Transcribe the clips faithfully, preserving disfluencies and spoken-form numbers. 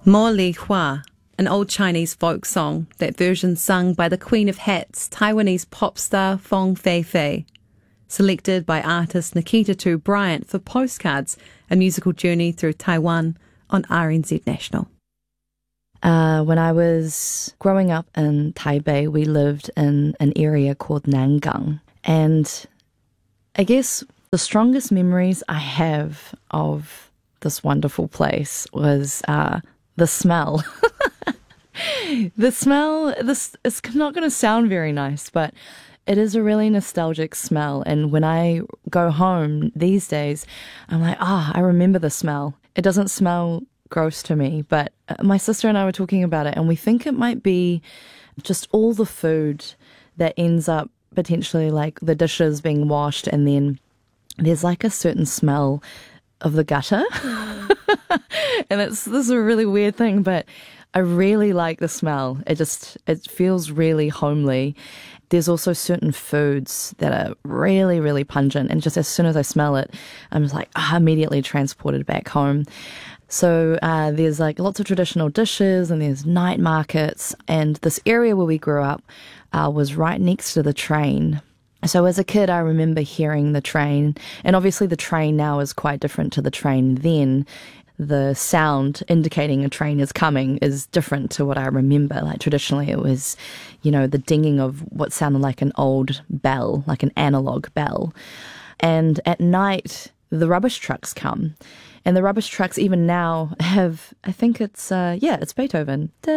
Mo Li Hua, an old Chinese folk song, that version sung by the Queen of Hats, Taiwanese pop star Fong Fei Fei. Selected by artist Nikita Tu Bryant for Postcards, a musical journey through Taiwan on R N Z National. Uh, when I was growing up in Taipei, we lived in an area called Nangang. And I guess the strongest memories I have of this wonderful place was uh, the smell. The smell, this it's not going to sound very nice, but it is a really nostalgic smell. And when I go home these days, I'm like, ah, oh, I remember the smell. It doesn't smell gross to me, but my sister and I were talking about it, and we think it might be just all the food that ends up potentially like the dishes being washed, and then there's like a certain smell of the gutter. And it's this is a really weird thing, but I really like the smell. It just, it feels really homely. There's also certain foods that are really, really pungent, and just as soon as I smell it, I'm just like, ah, immediately transported back home. So uh, there's like lots of traditional dishes, and there's night markets, and this area where we grew up uh, was right next to the train. So as a kid, I remember hearing the train, and obviously the train now is quite different to the train then. The sound indicating a train is coming is different to what I remember. Like traditionally it was, you know, the dinging of what sounded like an old bell, like an analog bell. And at night, the rubbish trucks come. And the rubbish trucks even now have, I think it's, uh, yeah, it's Beethoven. But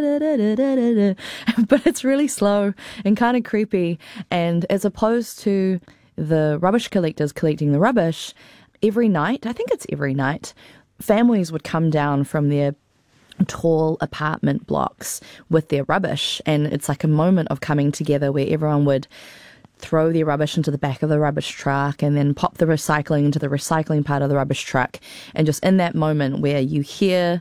it's really slow and kind of creepy. And as opposed to the rubbish collectors collecting the rubbish, every night, I think it's every night, families would come down from their tall apartment blocks with their rubbish. And it's like a moment of coming together where everyone would throw their rubbish into the back of the rubbish truck and then pop the recycling into the recycling part of the rubbish truck. And just in that moment where you hear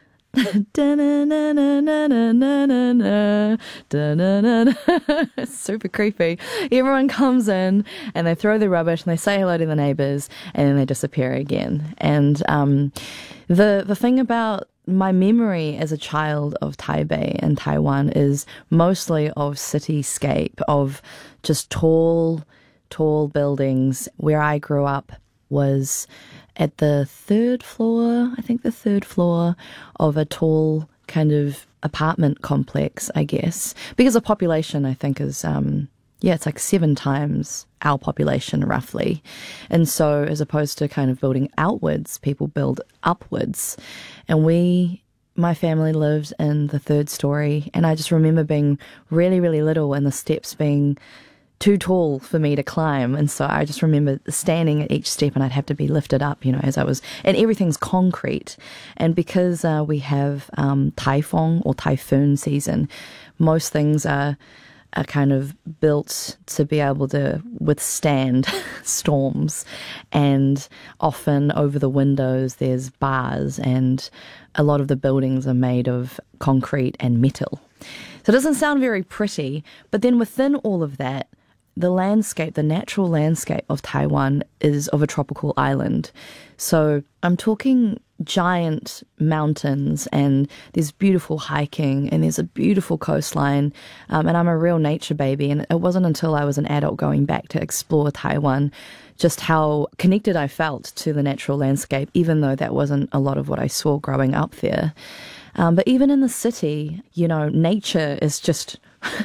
it's super creepy. Everyone comes in and they throw their rubbish and they say hello to the neighbours, and then they disappear again. And um, the the thing about my memory as a child of Taipei and Taiwan is mostly of cityscape, of just tall, tall buildings. Where I grew up was at the third floor, I think the third floor of a tall kind of apartment complex, I guess. Because the population, I think, is, um, yeah, it's like seven times our population, roughly. And so as opposed to kind of building outwards, people build upwards. And we, my family lived in the third story, and I just remember being really, really little and the steps being too tall for me to climb. And so I just remember standing at each step and I'd have to be lifted up, you know, as I was, and everything's concrete. And because uh, we have um, typhoon or typhoon season, most things are, are kind of built to be able to withstand storms. And often over the windows there's bars, and a lot of the buildings are made of concrete and metal. So it doesn't sound very pretty, but then within all of that, the landscape, the natural landscape of Taiwan is of a tropical island. So I'm talking giant mountains, and there's beautiful hiking, and there's a beautiful coastline. Um, and I'm a real nature baby. And it wasn't until I was an adult going back to explore Taiwan just how connected I felt to the natural landscape, even though that wasn't a lot of what I saw growing up there. Um, but even in the city, you know, nature is just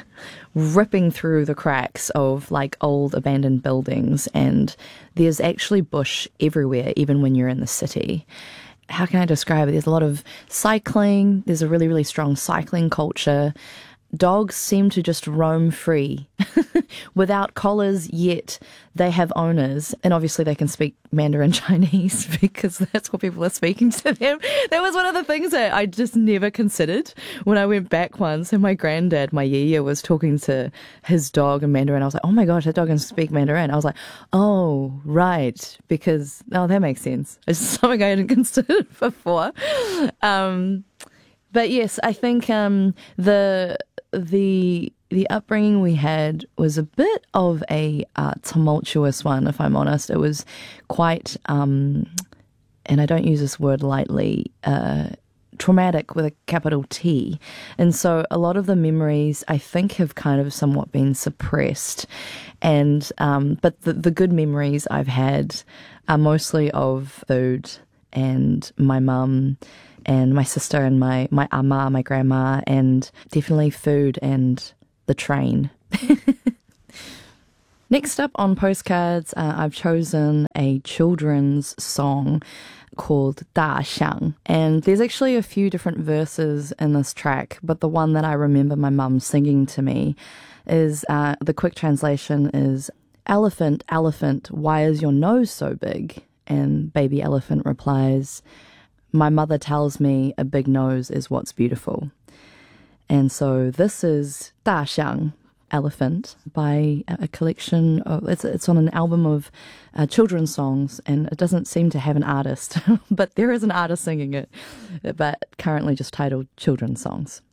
ripping through the cracks of like old abandoned buildings, and there's actually bush everywhere, even when you're in the city. How can I describe it? There's a lot of cycling. There's a really, really strong cycling culture. Dogs seem to just roam free without collars, yet they have owners. And obviously they can speak Mandarin Chinese because that's what people are speaking to them. That was one of the things that I just never considered when I went back once. And my granddad, my yaya, was talking to his dog in Mandarin. I was like, oh my gosh, that dog can speak Mandarin. I was like, oh, right. Because, oh, that makes sense. It's something I hadn't considered before. Um, but yes, I think um, the... the the upbringing we had was a bit of a uh, tumultuous one, if I'm honest. It was quite, um, and I don't use this word lightly, uh, traumatic with a capital T. And so a lot of the memories, I think, have kind of somewhat been suppressed. And um, but the, the good memories I've had are mostly of food and my mum and my sister and my, my ama, my grandma, and definitely food and the train. Next up on postcards, uh, I've chosen a children's song called Da Xiang. And there's actually a few different verses in this track, but the one that I remember my mum singing to me is, uh, the quick translation is, "Elephant, elephant, why is your nose so big?" And baby elephant replies, "My mother tells me a big nose is what's beautiful." And so this is Da Xiang, Elephant, by a collection of, it's, it's on an album of uh, children's songs, and it doesn't seem to have an artist, but there is an artist singing it, but currently just titled Children's Songs.